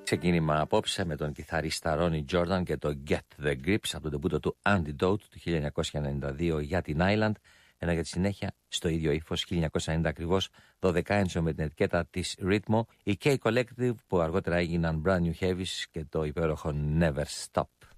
Ξεκίνημα απόψε με τον κιθαρίστα Ronnie Jordan και το Get the Grips από το τεμπούτο του Antidote του 1992 για την Island, ενώ για τη συνέχεια στο ίδιο ύφος 1990 ακριβώς 12 με την ετικέτα της Rhythmo, η K Collective που αργότερα έγιναν Brand New Heavies και το υπέροχο Never Stop.